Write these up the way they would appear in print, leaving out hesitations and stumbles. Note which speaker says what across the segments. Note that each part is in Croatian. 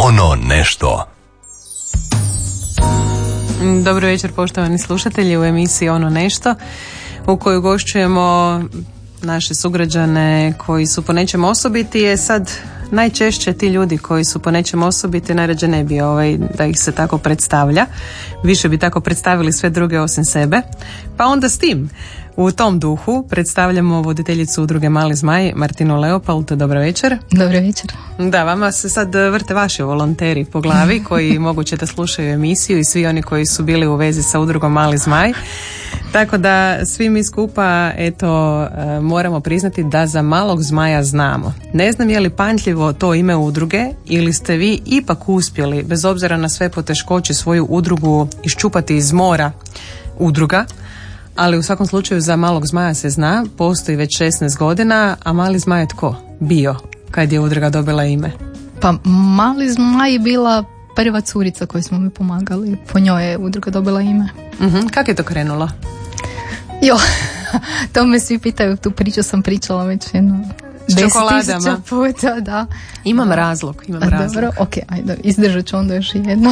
Speaker 1: Ono nešto.
Speaker 2: Dobro večer, poštovani slušatelji, u emisiji Ono nešto, u kojoj gošćujemo naše sugrađane koji su po nečem osobiti. Je sad najčešće ti ljudi koji su po nečem osobiti najrađe ne bi da ih se tako predstavlja. Više bi tako predstavili sve druge osim sebe. Pa onda s tim, u tom duhu, predstavljamo voditeljicu udruge Mali zmaj, Martinu Leopold. Dobro večer.
Speaker 3: Dobro večer.
Speaker 2: Da, vama se sad vrte vaši volonteri po glavi koji moguće da slušaju emisiju i svi oni koji su bili u vezi sa udrugom Mali zmaj. Tako da svi mi skupa moramo priznati da za malog zmaja znamo. Ne znam je li pamtljivo to ime udruge ili ste vi ipak uspjeli, bez obzira na sve poteškoće, svoju udrugu iščupati iz mora udruga, ali u svakom slučaju za malog zmaja se zna, postoji već 16 godina, a mali zmaj je tko bio kad je udruga dobila ime?
Speaker 3: Pa Mali zmaj je bila prva curica koju smo mi pomagali, po njoj je udruga dobila ime.
Speaker 2: Kako je to krenulo?
Speaker 3: To me svi pitaju, tu priču sam pričala već jedno 10.000 puta, da.
Speaker 2: Imam razlog.
Speaker 3: Dobro, ok, ajde, izdržat ću onda još jedno.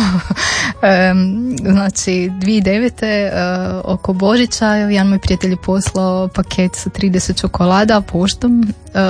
Speaker 3: Znači, 2009. Oko Božića, jedan moj prijatelj je poslao paket sa 30 čokolada poštom,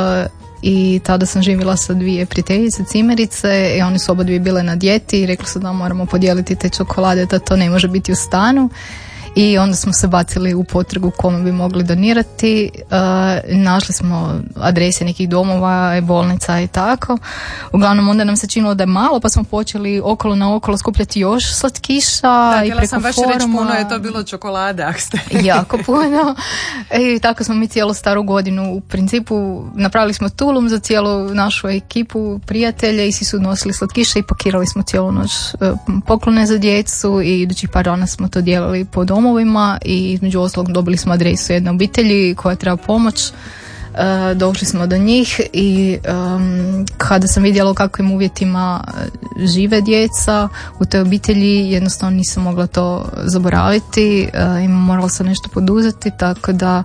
Speaker 3: i tada sam živjela sa dvije prijateljice, cimerice, i oni su oba dvije bile na dijeti i rekli su da moramo podijeliti te čokolade, da to ne može biti u stanu. I onda smo se bacili u potragu kome bi mogli donirati. Našli smo adrese nekih domova, bolnica i tako. Uglavnom onda nam se činilo da je malo, pa smo počeli okolo na okolo skupljati još slatkiša. I preko
Speaker 2: sam baš reći, puno je to bilo čokolade, ako ste.
Speaker 3: Jako puno. I tako smo mi cijelu staru godinu u principu napravili smo tulum za cijelu našu ekipu prijatelja i svi su nosili slatkiše i pakirali smo cijelu noć poklone za djecu i idućih par dana smo to dijelili po domovima i između ostalog dobili smo adresu jedne obitelji koja treba pomoć. Došli smo do njih i kada sam vidjela u kakvim uvjetima žive djeca u toj obitelji, jednostavno nisam mogla to zaboraviti i morala sam nešto poduzeti, tako da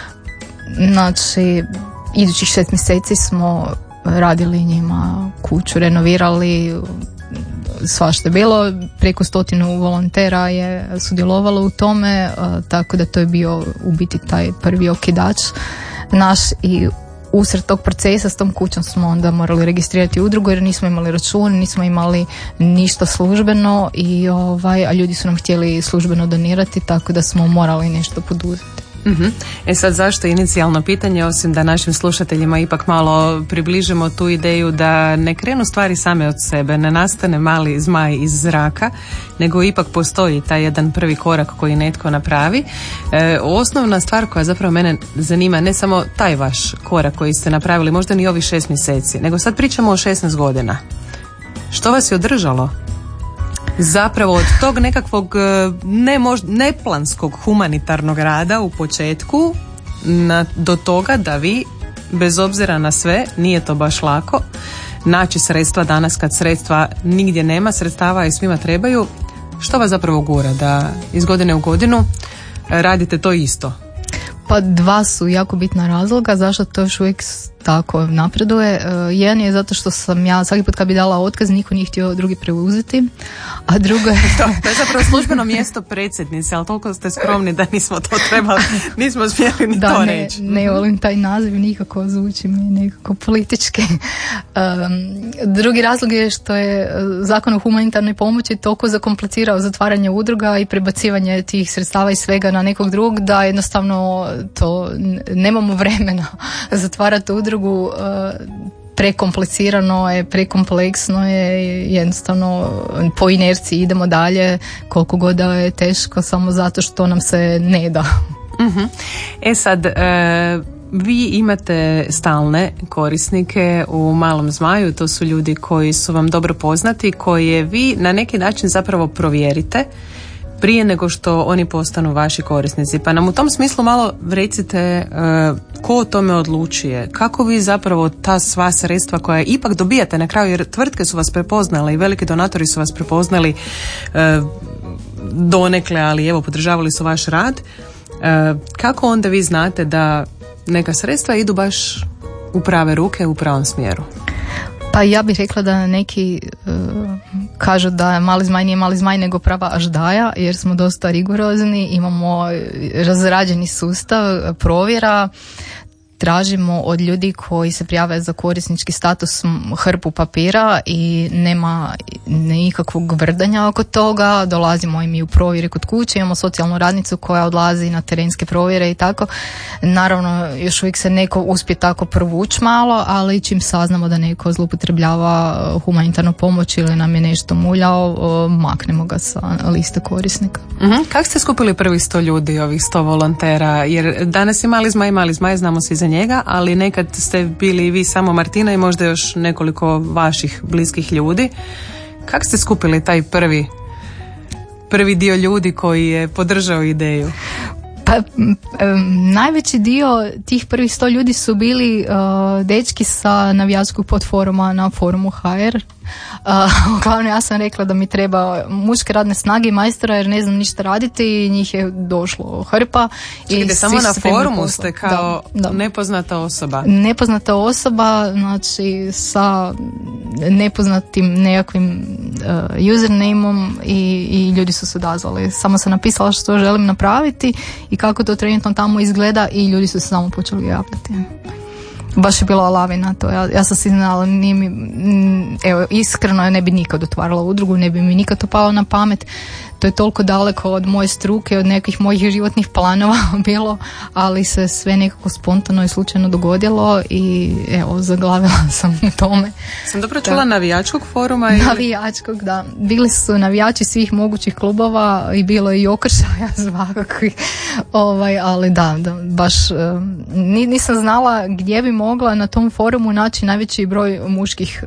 Speaker 3: znači idućih 6 mjeseci smo radili njima kuću, renovirali, svašta je bilo, preko 100 volontera je sudjelovalo u tome, tako da to je bio u biti taj prvi okidač naš. I usred tog procesa s tom kućom smo onda morali registrirati udrugu jer nismo imali račun, nismo imali ništa službeno a ljudi su nam htjeli službeno donirati, tako da smo morali nešto poduzeti.
Speaker 2: Sad zašto inicijalno pitanje, osim da našim slušateljima ipak malo približimo tu ideju da ne krenu stvari same od sebe, ne nastane mali zmaj iz zraka, nego ipak postoji taj jedan prvi korak koji netko napravi. Osnovna stvar koja zapravo mene zanima, ne samo taj vaš korak koji ste napravili, možda ni ovih 6 mjeseci, nego sad pričamo o 16 godina. Što vas je održalo? Zapravo od tog nekakvog neplanskog humanitarnog rada u početku do toga da vi, bez obzira na sve, nije to baš lako naći sredstva danas kad sredstva nigdje nema, sredstava i svima trebaju. Što vas zapravo gura da iz godine u godinu radite to isto?
Speaker 3: Pa dva su jako bitna razloga zašto to još uvijek tako napreduje. Jedan je zato što sam ja svaki put kad bi dala otkaz niko nije htio drugi preuzeti, a drugo je
Speaker 2: to je zapravo službeno mjesto predsjednice, ali toliko ste skromni da nismo to trebali, nismo smjeli ni to reći.
Speaker 3: Ne volim taj naziv, nikako zvuči mi nekako politički. Drugi razlog je što je Zakon o humanitarnoj pomoći toliko zakomplicirao zatvaranje udruga i prebacivanje tih sredstava i svega na nekog drugog da jednostavno to nemamo vremena zatvarati udrugu. Prekomplicirano je, prekompleksno je, jednostavno po inerciji idemo dalje koliko god da je teško samo zato što nam se ne da.
Speaker 2: Sad, vi imate stalne korisnike u Malom zmaju, to su ljudi koji su vam dobro poznati, koje vi na neki način zapravo provjerite prije nego što oni postanu vaši korisnici. Pa nam u tom smislu malo recite ko o tome odlučuje, kako vi zapravo ta sva sredstva koja ipak dobijate na kraju, jer tvrtke su vas prepoznale i veliki donatori su vas prepoznali donekle, ali evo podržavali su vaš rad. Kako onda vi znate da neka sredstva idu baš u prave ruke, u pravom smjeru?
Speaker 3: Pa ja bih rekla da neki kažu da mali zmaj nije mali zmaj nego prava aždaja, jer smo dosta rigorozni, imamo razrađeni sustav provjera, tražimo od ljudi koji se prijave za korisnički status hrpu papira i nema nikakvog vrdanja oko toga. Dolazimo im i u provjere kod kuće, imamo socijalnu radnicu koja odlazi na terenske provjere i tako. Naravno, još uvijek se neko uspije tako provući malo, ali čim saznamo da neko zloupotrebljava humanitarnu pomoć ili nam je nešto muljao, maknemo ga sa liste korisnika.
Speaker 2: Kako ste skupili prvih 100 ljudi, ovih 100 volontera? Jer danas je mali zmaj, znamo se za njega, ali nekad ste bili i vi samo Martina i možda još nekoliko vaših bliskih ljudi. Kako ste skupili taj prvi dio ljudi koji je podržao ideju?
Speaker 3: Pa, najveći dio tih prvih 100 ljudi su bili dečki sa navijačkog podforuma na forumu HR. Uglavnom ja sam rekla da mi treba muške radne snage i majstora jer ne znam ništa raditi i njih je došlo hrpa.
Speaker 2: Čekajte, samo na forumu ste kao da. Nepoznata osoba.
Speaker 3: Nepoznata osoba, znači sa nepoznatim nekakvim usernameom i ljudi su se odazvali. Samo sam napisala što želim napraviti i kako to trenutno tamo izgleda i ljudi su se samo počeli javljati. Baš je bila lavina to. Ja sam si znala, evo, iskreno ne bi nikad otvarala udrugu, ne bi mi nikad to palo na pamet. To je toliko daleko od moje struke, od nekih mojih životnih planova bilo, ali se sve nekako spontano i slučajno dogodilo i evo, zaglavila sam u tome.
Speaker 2: Sam dobro čula navijačkog foruma?
Speaker 3: Navijačkog, da. Bili su navijači svih mogućih klubova i bilo je i okršaja svakakvih, ali da, baš nisam znala gdje bi mogla na tom forumu naći najveći broj muških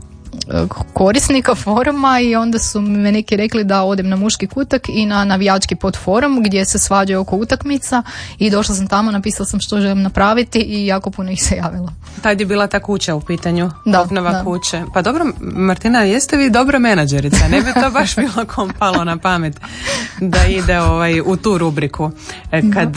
Speaker 3: korisnika foruma i onda su me neki rekli da odem na muški kutak i na navijački podforum gdje se svađaju oko utakmica i došla sam tamo, napisala sam što želim napraviti i jako puno ih se javilo. Tad
Speaker 2: je bila ta kuća u pitanju,
Speaker 3: da,
Speaker 2: obnova
Speaker 3: da.
Speaker 2: Kuće. Pa dobro, Martina, jeste vi dobra menadžerica? Ne bi to baš bilo kom palo na pamet da ide u tu rubriku. Kad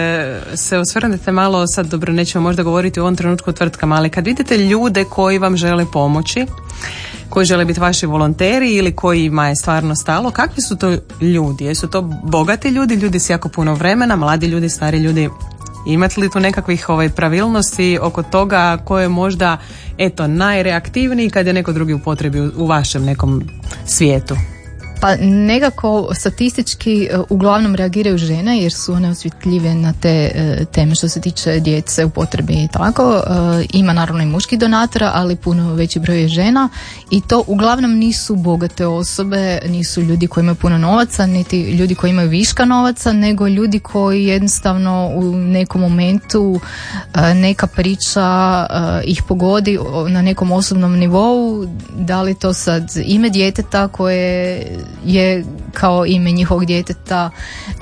Speaker 2: se osvrnete malo, sad dobro, nećemo možda govoriti u ovom trenutku o tvrtkama, ali kad vidite ljude koji vam žele pomoći, koji žele biti vaši volonteri ili kojima je stvarno stalo, kakvi su to ljudi? Jesu to bogati ljudi, ljudi s jako puno vremena, mladi ljudi, stari ljudi? Imate li tu nekakvih pravilnosti oko toga ko je možda najreaktivniji kad je neko drugi u potrebi u vašem nekom svijetu?
Speaker 3: Pa nekako statistički uglavnom reagiraju žene jer su one osjetljive na te teme što se tiče djece u potrebi i tako. Ima naravno i muških donatora, ali puno veći broj je žena i to uglavnom nisu bogate osobe, nisu ljudi koji imaju puno novaca, niti ljudi koji imaju viška novaca, nego ljudi koji jednostavno u nekom momentu neka priča ih pogodi na nekom osobnom nivou, da li to sad ime djeteta koje je kao ime njihovog djeteta,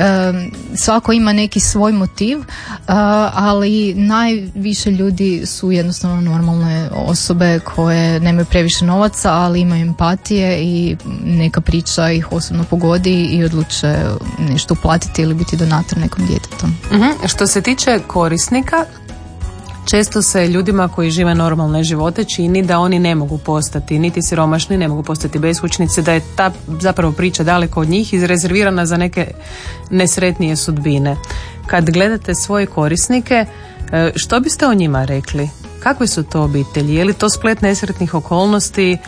Speaker 3: svako ima neki svoj motiv, ali najviše ljudi su jednostavno normalne osobe koje nemaju previše novaca, ali imaju empatije i neka priča ih osobno pogodi i odluče nešto uplatiti ili biti donator nekom djetetu.
Speaker 2: Što se tiče korisnika, često se ljudima koji žive normalne živote čini da oni ne mogu postati niti siromašni, ne mogu postati beskućnici, da je ta zapravo priča daleko od njih izrezervirana za neke nesretnije sudbine. Kad gledate svoje korisnike, što biste o njima rekli? Kakve su to obitelji? Je li to splet nesretnih okolnosti?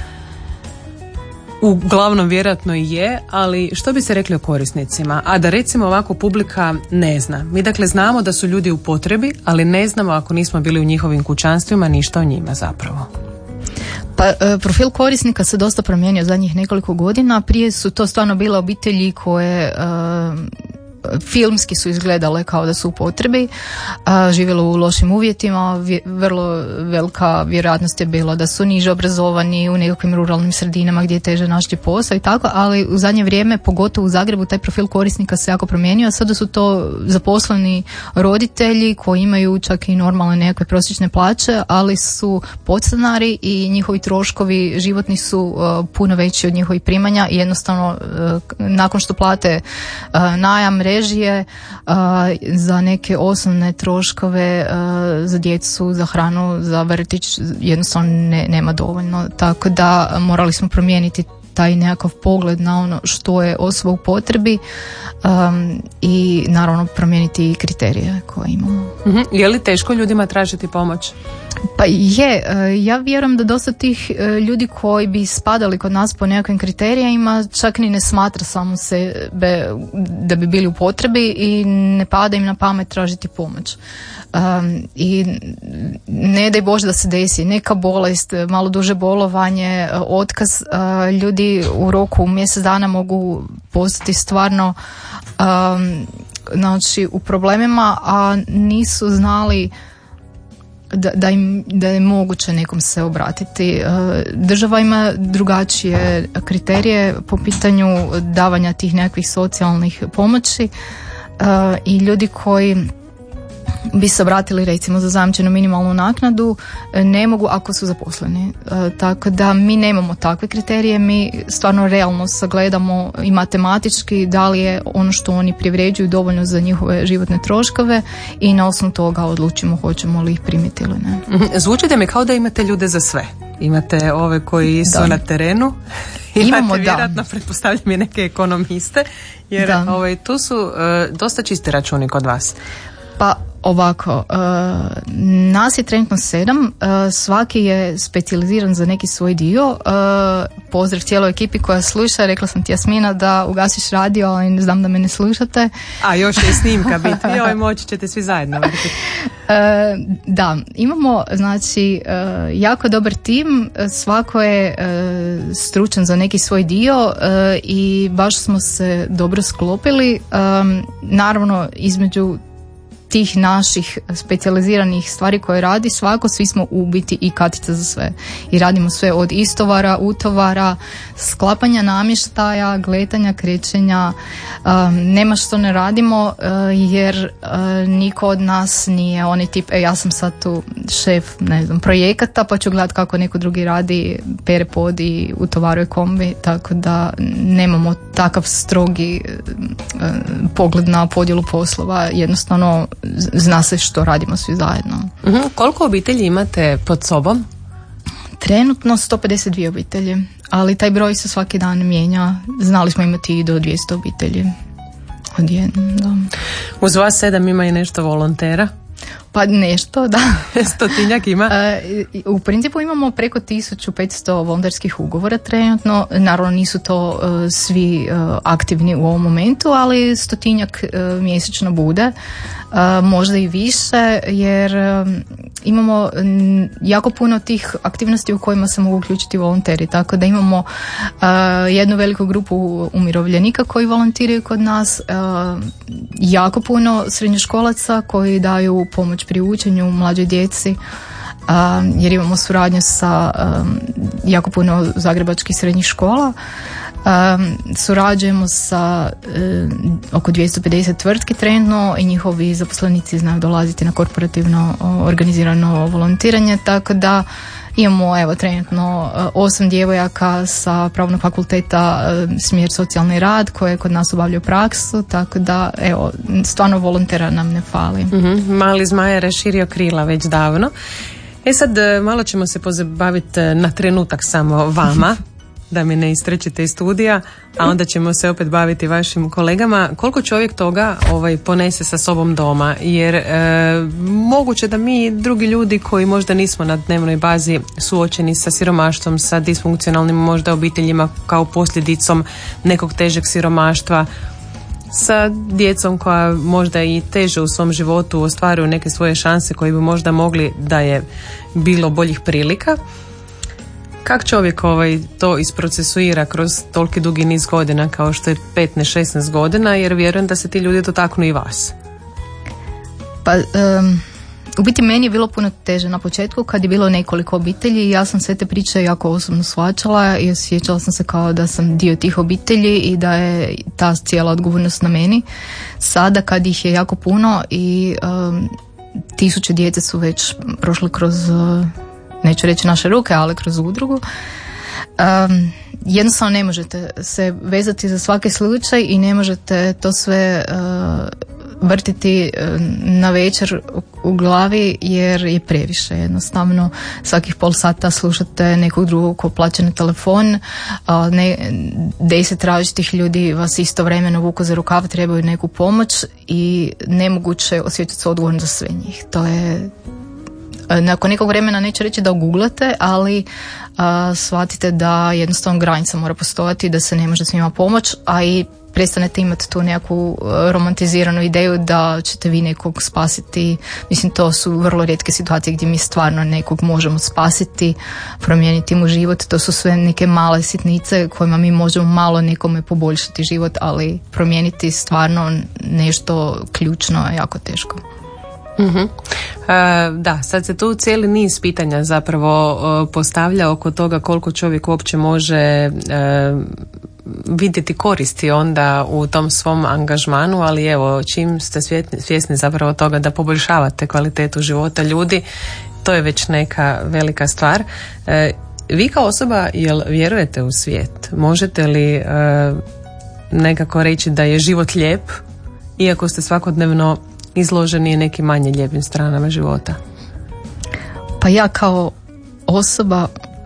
Speaker 2: Uglavnom vjerojatno i je, ali što bi se rekli o korisnicima? A da recimo ovako publika ne zna. Mi dakle znamo da su ljudi u potrebi, ali ne znamo ako nismo bili u njihovim kućanstvima ništa o njima zapravo.
Speaker 3: Pa profil korisnika se dosta promijenio zadnjih nekoliko godina. Prije su to stvarno bile obitelji koje filmski su izgledale kao da su u potrebi, živjelo u lošim uvjetima, vrlo velika vjerojatnost je bila da su niže obrazovani u nekakvim ruralnim sredinama gdje je teže naći posao i tako, ali u zadnje vrijeme, pogotovo u Zagrebu, taj profil korisnika se jako promijenio. Sada su to zaposleni roditelji koji imaju čak i normalne nekakve prosječne plaće, ali su podstanari i njihovi troškovi životni su puno veći od njihovih primanja i jednostavno nakon što plate najam, režije, za neke osnovne troškove, za djecu, za hranu, za vrtić, jednostavno nema dovoljno. Tako da morali smo promijeniti taj nekakav pogled na ono što je osoba u potrebi i naravno promijeniti kriterije koje imamo.
Speaker 2: Je li teško ljudima tražiti pomoć?
Speaker 3: Pa je, ja vjerujem da dosta tih ljudi koji bi spadali kod nas po nekakvim kriterijima čak ni ne smatra samo sebe da bi bili u potrebi i ne pada im na pamet tražiti pomoć. I ne daj Bože da se desi neka bolest, malo duže bolovanje, otkaz, ljudi u roku mjesec dana mogu postati stvarno znači u problemima, a nisu znali da je moguće nekom se obratiti. Država ima drugačije kriterije po pitanju davanja tih nekakvih socijalnih pomoći i ljudi koji bi se obratili recimo za zajamčenu minimalnu naknadu ne mogu ako su zaposleni. Tako da mi nemamo takve kriterije, mi stvarno realno sagledamo i matematički da li je ono što oni privređuju dovoljno za njihove životne troškove i na osnovu toga odlučimo hoćemo li ih primiti ili ne.
Speaker 2: Zvučite mi kao da imate ljude za sve. Imate ove koji su na terenu, imate vjerojatno, pretpostavljam, i neke ekonomiste, jer tu su dosta čisti računi kod vas.
Speaker 3: Pa ovako, nas je trenutno 7, svaki je specijaliziran za neki svoj dio. Pozdrav cijeloj ekipi koja sluša, rekla sam ti Jasmina da ugasiš radio, ali ne znam da me ne slušate.
Speaker 2: A još je snimka biti, joj, moći ćete svi zajedno vrtiti.
Speaker 3: Da, imamo znači jako dobar tim, svako je stručan za neki svoj dio i baš smo se dobro sklopili. Naravno, između tih naših specijaliziranih stvari koje radi svako, svi smo u biti i katica za sve. I radimo sve od istovara, utovara, sklapanja namještaja, gletanja, krećenja. Nema što ne radimo jer niko od nas nije onaj tip, ja sam sad tu šef, ne znam, projekata, pa ću gledati kako neko drugi radi, pere pod i utovaruje kombi, tako da nemamo takav strogi pogled na podjelu poslova. Jednostavno zna se što radimo svi zajedno.
Speaker 2: Koliko obitelji imate pod sobom?
Speaker 3: Trenutno 152 obitelji, ali taj broj se svaki dan mijenja. Znali smo imati i do 200 obitelji. Da.
Speaker 2: Uz vas 7 ima i nešto volontera?
Speaker 3: Pa nešto, da.
Speaker 2: 100-tinjak ima?
Speaker 3: U principu imamo preko 1500 volonterskih ugovora trenutno. Naravno nisu to svi aktivni u ovom momentu, ali 100-tinjak mjesečno bude. Možda i više, jer imamo jako puno tih aktivnosti u kojima se mogu uključiti volonteri. Tako da imamo jednu veliku grupu umirovljenika koji volontiraju kod nas, jako puno srednjoškolaca koji daju pomoć pri učenju mlađoj djeci, jer imamo suradnju sa jako puno zagrebačkih srednjih škola. Surađujemo sa oko 250 tvrtki trenutno i njihovi zaposlenici znaju dolaziti na korporativno organizirano volontiranje, tako da imamo evo trenutno 8 djevojaka sa Pravnog fakulteta smjer socijalni rad koje kod nas obavljaju praksu, tako da evo stvarno volontera nam ne fali.
Speaker 2: Mali zmaj je raširio krila već davno. Sad malo ćemo se pozabaviti na trenutak samo vama, da mi ne istrećete iz studija, a onda ćemo se opet baviti vašim kolegama. Koliko čovjek toga ponese sa sobom doma, jer moguće da mi drugi ljudi koji možda nismo na dnevnoj bazi suočeni sa siromaštvom, sa disfunkcionalnim možda obiteljima kao posljedicom nekog težeg siromaštva, sa djecom koja možda i teže u svom životu ostvaruju neke svoje šanse koje bi možda mogli da je bilo boljih prilika. Kako čovjek to isprocesuira kroz toliki dugi niz godina kao što je 15-16 godina, jer vjerujem da se ti ljudi dotaknu i vas?
Speaker 3: Pa u biti meni je bilo puno teže na početku kad je bilo nekoliko obitelji i ja sam sve te priče jako osobno shvaćala i osjećala sam se kao da sam dio tih obitelji i da je ta cijela odgovornost na meni. Sada kad ih je jako puno i tisuće djece su već prošli kroz neću reći naše ruke, ali kroz udrugu. Jednostavno ne možete se vezati za svaki slučaj i ne možete to sve vrtiti na večer u glavi jer je previše. Jednostavno svakih pol sata slušate nekog drugog ko plaća na telefon, 10 različitih ljudi vas istovremeno vuku za rukav, trebaju neku pomoć i nemoguće osjećati se odgovorno za sve njih. To je, nakon nekog vremena neću reći da oguglate, ali shvatite da jednostavno granica mora postojati, da se ne može svima pomoć, a i prestanete imati tu nekakvu romantiziranu ideju da ćete vi nekog spasiti. Mislim, to su vrlo rijetke situacije gdje mi stvarno nekog možemo spasiti, promijeniti mu život. To su sve neke male sitnice kojima mi možemo malo nekome poboljšati život, ali promijeniti stvarno nešto ključno je jako teško.
Speaker 2: Mm-hmm. Da, sad se tu cijeli niz pitanja zapravo postavlja oko toga koliko čovjek uopće može vidjeti koristi onda u tom svom angažmanu, ali evo, čim ste svjesni zapravo toga da poboljšavate kvalitetu života ljudi, to je već neka velika stvar. Vi kao osoba, jel vjerujete u svijet? Možete li nekako reći da je život lijep, iako ste svakodnevno izloženi nekim manje lijepim stranama života?
Speaker 3: Pa ja kao osoba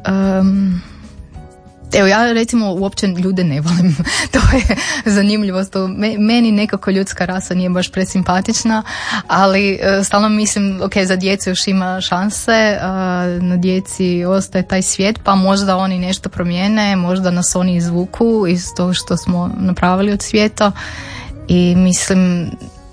Speaker 3: evo, ja recimo uopće ljude ne volim. To je zanimljivost. Meni nekako ljudska rasa nije baš presimpatična, ali stalno mislim, ok, za djecu još ima šanse, na djeci ostaje taj svijet, pa možda oni nešto promijene, možda nas oni izvuku iz toho što smo napravili od svijeta i mislim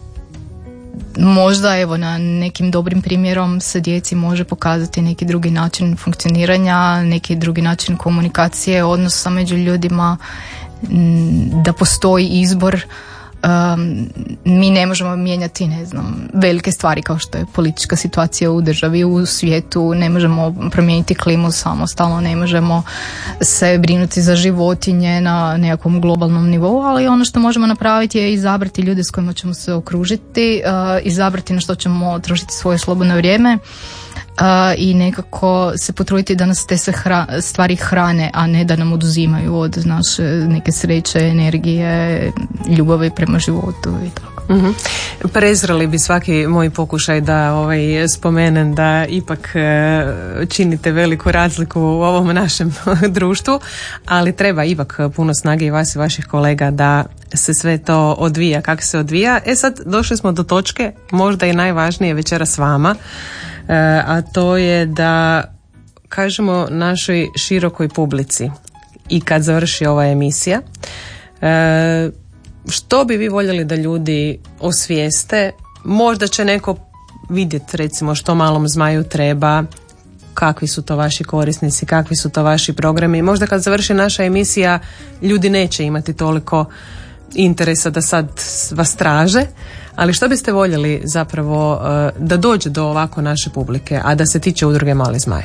Speaker 3: možda evo na nekim dobrim primjerom se djeci može pokazati neki drugi način funkcioniranja, neki drugi način komunikacije, odnosa među ljudima, da postoji izbor. Mi ne možemo mijenjati, ne znam, velike stvari kao što je politička situacija u državi, u svijetu, ne možemo promijeniti klimu samostalno, ne možemo se brinuti za životinje na nekakvom globalnom nivou, ali ono što možemo napraviti je izabrati ljude s kojima ćemo se okružiti, izabrati na što ćemo trošiti svoje slobodno vrijeme i nekako se potruditi da nas te sve stvari hrane, a ne da nam oduzimaju od naše neke sreće, energije, ljubavi prema životu i tako.
Speaker 2: Mm-hmm. Prezrali bi svaki moj pokušaj da spomenem da ipak činite veliku razliku u ovom našem društvu, ali treba ipak puno snage i vas i vaših kolega da se sve to odvija kako se odvija. Sad došli smo do točke, možda i najvažnije večeras s vama, a to je da kažemo našoj širokoj publici i kad završi ova emisija, što bi vi voljeli da ljudi osvijeste? Možda će neko vidjeti recimo što Malom zmaju treba, kakvi su to vaši korisnici, kakvi su to vaši programi. Možda kad završi naša emisija ljudi neće imati toliko interesa da sad vas traže, ali što biste voljeli zapravo da dođe do ovako naše publike, a da se tiče udruge Mali zmaj?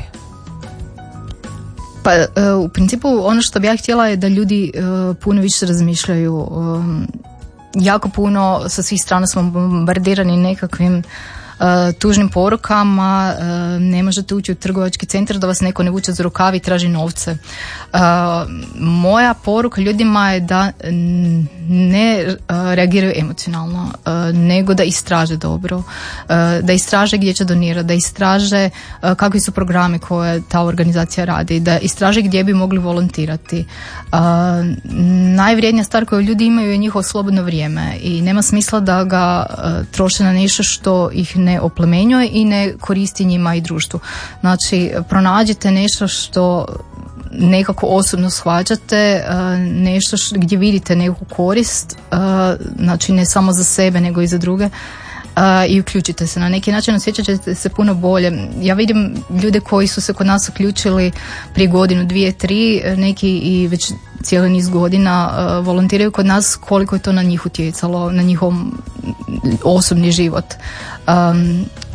Speaker 3: Pa u principu ono što bi ja htjela je da ljudi puno više razmišljaju. Jako puno sa svih strana smo bombardirani nekakvim tužnim porukama, ne možete ući u trgovački centar da vas neko ne vuče za rukav i traži novce. Moja poruka ljudima je da ne reagiraju emocionalno, nego da istraže dobro, da istraže gdje će donirati, da istraže kakvi su programi koje ta organizacija radi, da istraže gdje bi mogli volontirati. Najvrijednija stvar koju ljudi imaju je njihovo slobodno vrijeme i nema smisla da ga troše na nešto što ih ne oplemenjuje i ne koristi njima i društvu. Znači, pronađite nešto što nekako osobno shvaćate, nešto gdje vidite neku korist, znači ne samo za sebe nego i za druge, i uključite se. Na neki način osjećat ćete se puno bolje. Ja vidim ljude koji su se kod nas uključili prije godinu, 2, 3, neki i već cijeli niz godina volontiraju kod nas, koliko je to na njih utjecalo, na njihov osobni život.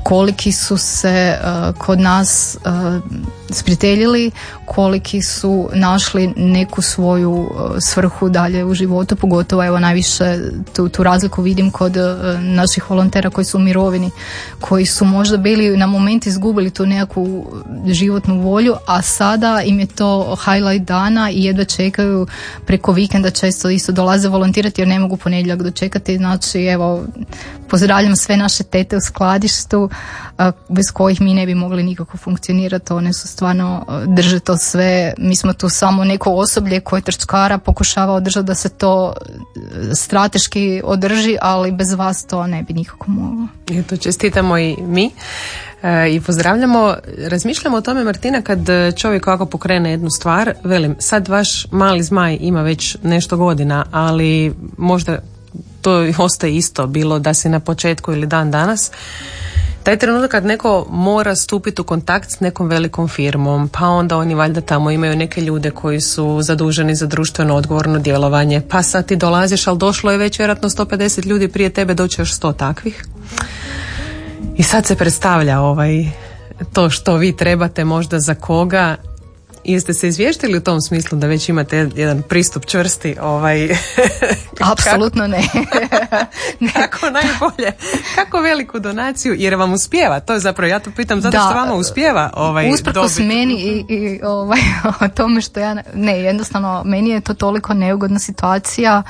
Speaker 3: koliki su se kod nas sprijateljili, koliki su našli neku svoju svrhu dalje u životu, pogotovo evo najviše tu razliku vidim kod naših volontera koji su u mirovini, koji su možda bili na moment izgubili tu nekakvu životnu volju, a sada im je to highlight dana i jedva čekaju preko vikenda, često isto dolaze volontirati jer ne mogu ponedjeljak dočekati. Znači evo, pozdravljam sve naše tete u skladištu bez kojih mi ne bi mogli nikako funkcionirati. One su stvarno drže to sve. Mi smo tu samo neko osoblje koje trčkara pokušava održati da se to strateški održi, ali bez vas to ne bi nikako moglo.
Speaker 2: I to čestitamo i mi i pozdravljamo. Razmišljamo o tome, Martina, kad čovjek ovako pokrene jednu stvar, velim, sad vaš mali zmaj ima već nešto godina, ali možda to ostaje isto, bilo da si na početku ili dan danas. Taj trenutak kad neko mora stupiti u kontakt s nekom velikom firmom, pa onda oni valjda tamo imaju neke ljude koji su zaduženi za društveno odgovorno djelovanje, pa sad ti dolaziš, ali došlo je već vjerojatno 150 ljudi prije tebe, doći još 100 takvih. I sad se predstavlja to što vi trebate možda za koga. Jeste se izvještili u tom smislu da već imate jedan pristup čvrsti?
Speaker 3: Apsolutno ne.
Speaker 2: Kako najbolje? Kako veliku donaciju? Jer vam uspijeva? To je zapravo, ja to pitam zato što vama uspijeva
Speaker 3: usprkos meni i o tome što ja... Ne, jednostavno, meni je to toliko neugodna situacija.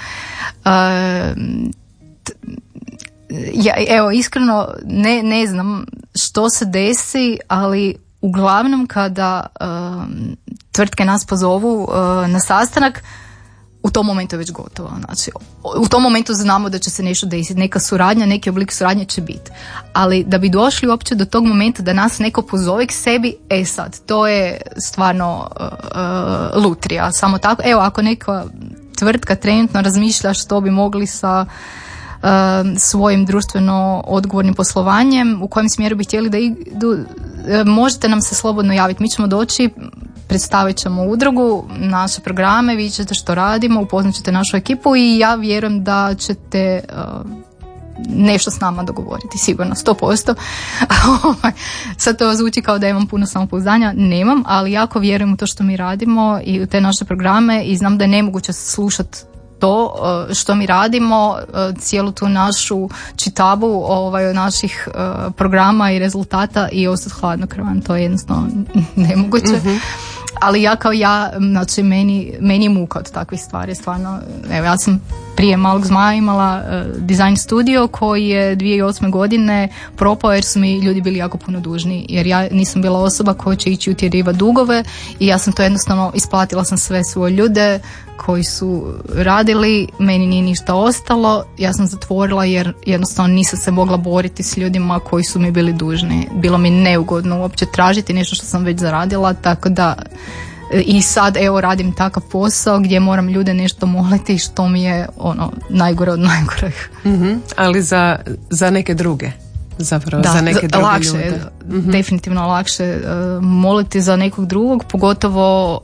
Speaker 3: Evo, iskreno ne znam što se desi, ali uglavnom kada tvrtke nas pozovu na sastanak, u tom momentu je već gotovo. Znači, u tom momentu znamo da će se nešto desiti, neka suradnja, neki oblik suradnje će biti. Ali da bi došli uopće do tog momenta da nas neko pozove k sebi, sad, to je stvarno lutrija. Samo tako, evo, ako neka tvrtka trenutno razmišlja što bi mogli sa svojim društveno odgovornim poslovanjem, u kojem smjeru bi htjeli da idu, možete nam se slobodno javiti. Mi ćemo doći, predstavit ćemo udrugu, naše programe, vidjet ćete što radimo, upoznat ćete našu ekipu i ja vjerujem da ćete nešto s nama dogovoriti, sigurno, 100%. Sad to zvuči kao da imam puno samopouzdanja, nemam, ali jako vjerujem u to što mi radimo i u te naše programe i znam da je nemoguće slušati to što mi radimo, cijelu tu našu čitabu naših programa i rezultata i ostati hladnokrvan. To je jednostavno nemoguće. Mm-hmm. Ali znači meni je muka od takvih stvari, stvarno. Evo, ja sam prije Malog zmaja imala design studio koji je 2008. godine propao jer su mi ljudi bili jako puno dužni, jer ja nisam bila osoba koja će ići utjerivati dugove i ja sam to jednostavno, isplatila sam sve svoje ljude koji su radili, meni nije ništa ostalo, ja sam zatvorila jer jednostavno nisam se mogla boriti s ljudima koji su mi bili dužni. Bilo mi neugodno uopće tražiti nešto što sam već zaradila, tako da i sad evo radim takav posao gdje moram ljude nešto moliti što mi je najgore od najgorih.
Speaker 2: Mm-hmm. Ali za neke druge? Zapravo, za neke druge
Speaker 3: lakše,
Speaker 2: ljude. Mm-hmm.
Speaker 3: Definitivno lakše moliti za nekog drugog, pogotovo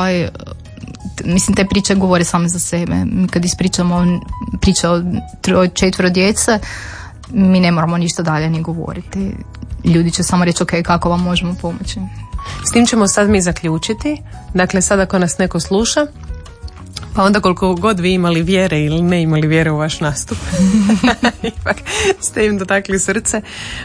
Speaker 3: mislim, te priče govore same za sebe. Kad ispričamo priče o 4 djece, mi ne moramo ništa dalje ni govoriti. Ljudi će samo reći, ok, kako vam možemo pomoći.
Speaker 2: S tim ćemo sad mi zaključiti. Dakle, sad ako nas neko sluša, pa onda koliko god vi imali vjere ili ne imali vjere u vaš nastup, ipak ste im dotakli srce,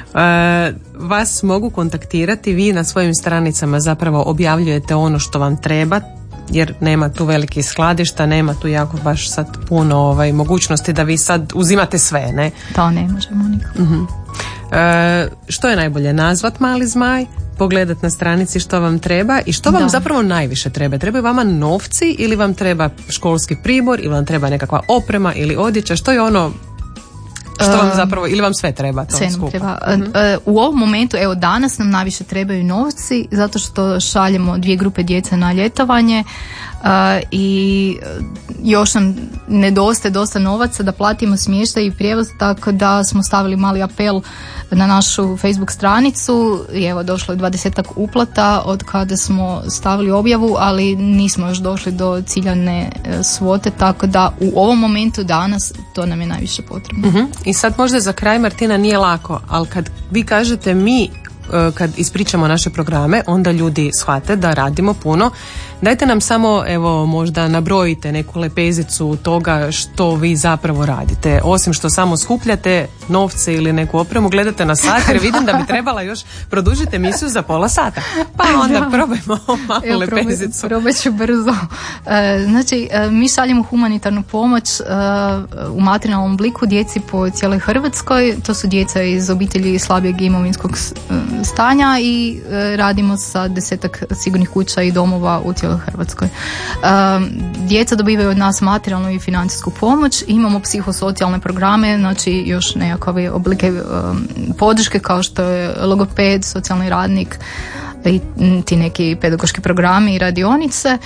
Speaker 2: vas mogu kontaktirati, vi na svojim stranicama zapravo objavljujete ono što vam treba, jer nema tu velikih skladišta, nema tu jako baš sad puno mogućnosti da vi sad uzimate sve, ne?
Speaker 3: To ne možemo nikako.
Speaker 2: Uh-huh. Što je najbolje? Nazvat Mali zmaj, pogledat na stranici što vam treba i što vam zapravo najviše treba. Trebaju vama novci ili vam treba školski pribor ili vam treba nekakva oprema ili odjeća? Što je ono što vam zapravo, ili vam sve treba?
Speaker 3: Sve nam treba. U ovom momentu, evo danas nam najviše trebaju novci zato što šaljemo 2 grupe djece na ljetovanje. i još nam nedostaje dosta novaca da platimo smještaj i prijevoz, tako da smo stavili mali apel na našu Facebook stranicu i evo došlo je 20-ak uplata od kada smo stavili objavu, ali nismo još došli do ciljane svote, tako da u ovom momentu danas to nam je najviše potrebno.
Speaker 2: Uh-huh. I sad možda za kraj, Martina, nije lako, ali kad vi kažete mi, kad ispričamo naše programe, onda ljudi shvate da radimo puno. Dajte nam samo, evo, možda nabrojite neku lepezicu toga što vi zapravo radite. Osim što samo skupljate novce ili neku opremu, gledate na sat, jer vidim da bi trebala još produžiti emisiju za pola sata. Pa onda probajmo malo lepezicu.
Speaker 3: Probat ću brzo. Znači, mi šaljemo humanitarnu pomoć u materijalnom obliku djeci po cijeloj Hrvatskoj. To su djeca iz obitelji slabijeg imovinskog stanja i radimo sa 10-ak sigurnih kuća i domova u cijeloj Hrvatskoj. Djeca dobivaju od nas materijalnu i financijsku pomoć, imamo psihosocijalne programe, znači još nekakve oblike podrške kao što je logoped, socijalni radnik i ti neki pedagoški programi i radionice.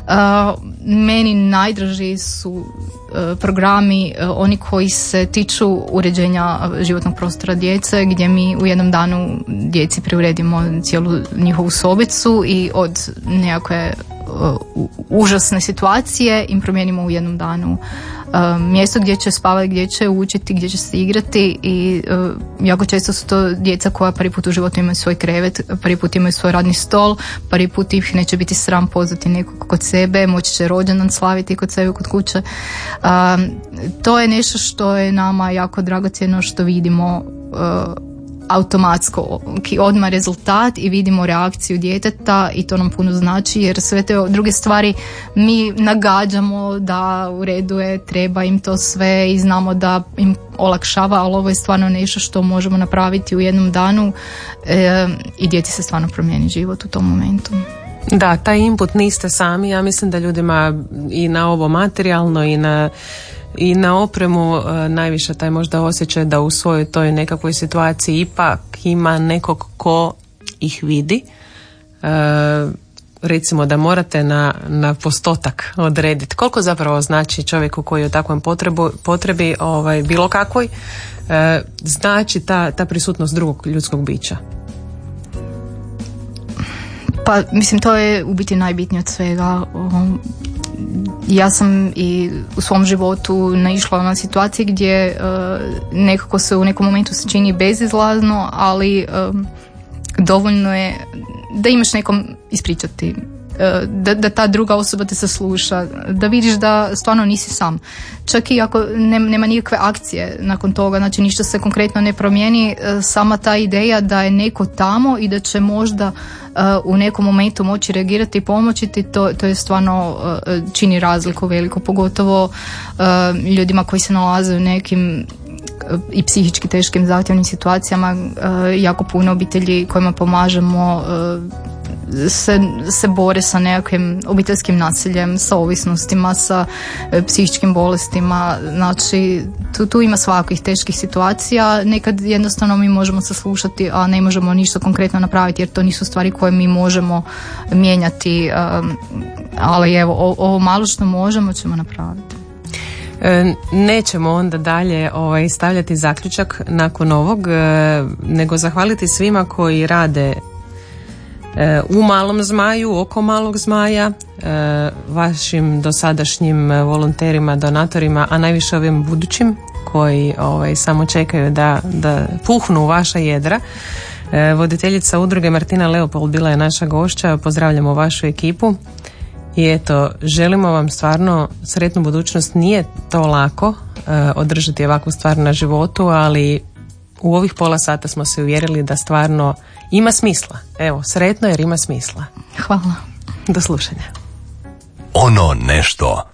Speaker 3: Meni najdraži su programi oni koji se tiču uređenja životnog prostora djece, gdje mi u jednom danu djeci preuredimo cijelu njihovu sobicu i od nekakve užasne situacije im promijenimo u jednom danu mjesto gdje će spavati, gdje će učiti, gdje će se igrati i jako često su to djeca koja prvi put u životu imaju svoj krevet, prvi put imaju svoj radni stol, prvi put ih neće biti sram pozvati nekog kod sebe, moći će rođendan slaviti kod sebe, kod kuće. To je nešto što je nama jako dragocjeno, što vidimo automatsko odmah rezultat i vidimo reakciju djeteta i to nam puno znači, jer sve te druge stvari mi nagađamo da u redu je, treba im to sve i znamo da im olakšava, ali ovo je stvarno nešto što možemo napraviti u jednom danu i djeci se stvarno promijeni život u tom momentu.
Speaker 2: Da, taj input niste sami, ja mislim da ljudima i na ovo materijalno i na opremu najviše taj možda osjećaj da u svojoj toj nekakvoj situaciji ipak ima nekog ko ih vidi. Recimo da morate na postotak odrediti koliko zapravo znači čovjeku koji je u takvom potrebi bilo kakvoj, znači ta prisutnost drugog ljudskog bića.
Speaker 3: Pa mislim to je u biti najbitnije od svega. Ja sam i u svom životu naišla na situacije gdje nekako se u nekom momentu se čini bezizlazno, ali dovoljno je da imaš nekom ispričati, da ta druga osoba te sasluša, da vidiš da stvarno nisi sam. Čak i ako nema nikakve akcije nakon toga, znači ništa se konkretno ne promijeni, sama ta ideja da je neko tamo i da će možda u nekom momentu moći reagirati i pomoći ti, to je stvarno čini razliku veliku, pogotovo ljudima koji se nalaze u nekim i psihički teškim zahtjevnim situacijama. Jako puno obitelji kojima pomažemo se bore sa nekakvim obiteljskim nasiljem, sa ovisnostima, sa psihičkim bolestima. Znači, tu ima svakih teških situacija. Nekad jednostavno mi možemo saslušati, a ne možemo ništa konkretno napraviti, jer to nisu stvari koje mi možemo mijenjati. Ali evo, ovo malo što možemo ćemo napraviti.
Speaker 2: Nećemo onda dalje stavljati zaključak nakon ovog, nego zahvaliti svima koji rade u Malom Zmaju, oko Malog Zmaja, vašim dosadašnjim volonterima, donatorima, a najviše ovim budućim koji samo čekaju da puhnu vaša jedra. Voditeljica udruge Martina Leopold bila je naša gošća. Pozdravljamo vašu ekipu i eto, želimo vam stvarno sretnu budućnost. Nije to lako održati ovakvu stvar na životu, ali u ovih pola sata smo se uvjerili da stvarno ima smisla. Evo, sretno jer ima smisla.
Speaker 3: Hvala.
Speaker 2: Do slušanja.
Speaker 1: Ono nešto